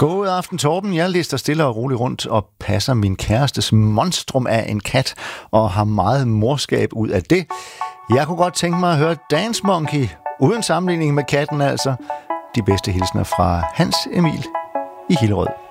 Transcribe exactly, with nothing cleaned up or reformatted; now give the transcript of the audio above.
God aften, Torben. Jeg lister stille og roligt rundt og passer min kærestes monstrum af en kat og har meget morskab ud af det. Jeg kunne godt tænke mig at høre Dance Monkey, uden sammenligning med katten altså. De bedste hilsner fra Hans Emil i Hillerød.